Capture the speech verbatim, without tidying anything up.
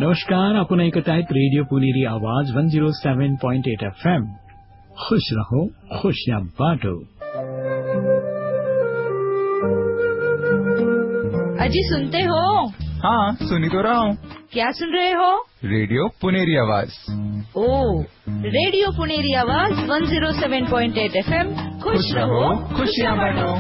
नमस्कार, आपण ऐकत आहेत रेडिओ पुणेरी आवाज one zero seven point eight F M. खुश रहो, खुशियां बांटो. अजी सुनते हो? हाँ, सुनी तो रहा हूँ. क्या सुन रहे हो? रेडियो पुनेरी आवाज. ओ, रेडियो पुनेरी आवाज one zero seven point eight F M. खुश रहो, खुशियां बांटो.